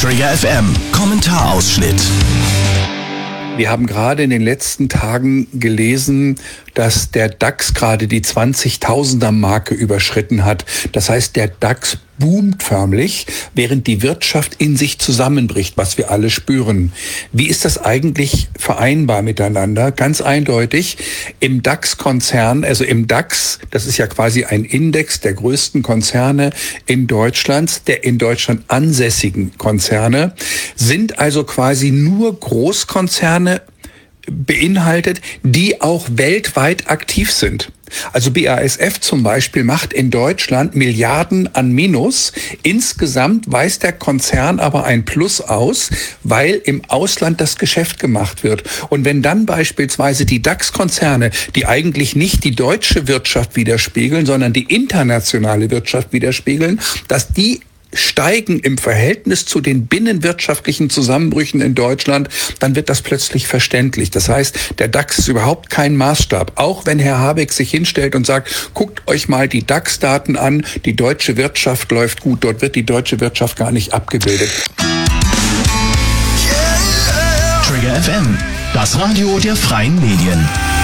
Trigger FM Kommentarausschnitt. Wir haben gerade in den letzten Tagen gelesen, dass der DAX gerade die 20.000er-Marke überschritten hat. Das heißt, der DAX boomt förmlich, während die Wirtschaft in sich zusammenbricht, was wir alle spüren. Wie ist das eigentlich vereinbar miteinander? Ganz eindeutig, im DAX-Konzern, also im DAX, das ist ja quasi ein Index der größten Konzerne in Deutschland, der in Deutschland ansässigen Konzerne, sind also quasi nur Großkonzerne beinhaltet, die auch weltweit aktiv sind. Also BASF zum Beispiel macht in Deutschland Milliarden an Minus. Insgesamt weist der Konzern aber ein Plus aus, weil im Ausland das Geschäft gemacht wird. Und wenn dann beispielsweise die DAX-Konzerne, die eigentlich nicht die deutsche Wirtschaft widerspiegeln, sondern die internationale Wirtschaft widerspiegeln, dass die steigen im Verhältnis zu den binnenwirtschaftlichen Zusammenbrüchen in Deutschland, dann wird das plötzlich verständlich. Das heißt, der DAX ist überhaupt kein Maßstab. Auch wenn Herr Habeck sich hinstellt und sagt, guckt euch mal die DAX-Daten an, die deutsche Wirtschaft läuft gut, dort wird die deutsche Wirtschaft gar nicht abgebildet. Trigger FM, das Radio der freien Medien.